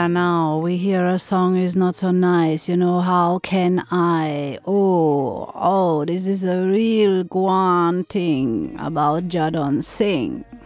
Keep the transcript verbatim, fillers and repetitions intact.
yeah, now we hear a song is not so nice. You know, how can I? Oh, oh, this is a real Guan thing about Jadon Singh.